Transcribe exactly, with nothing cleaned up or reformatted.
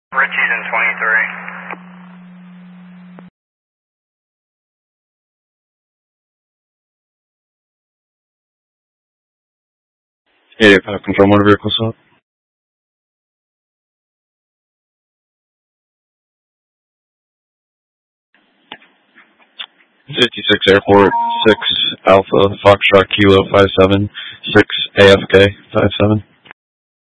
Richie's in twenty-three. eighty five control motor vehicle stop. fifty-six Airport, six Alpha, Foxtrot Kilo five seven, six A F K five seven.